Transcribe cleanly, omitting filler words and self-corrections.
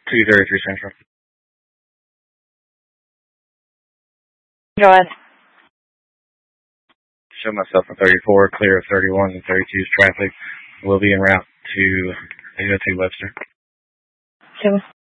233 Central. Go ahead. Show myself on 34, clear of 31 and 32's traffic. Will be en route to 802 Webster. Okay.